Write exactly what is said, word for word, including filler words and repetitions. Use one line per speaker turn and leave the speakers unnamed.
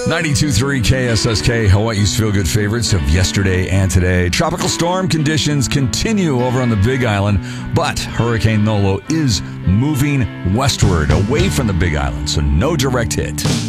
ninety-two point three K S S K, Hawaii's feel-good favorites of yesterday and today. Tropical storm conditions continue over on the Big Island, but Hurricane Nolo is moving westward, away from the Big Island, so no direct hit.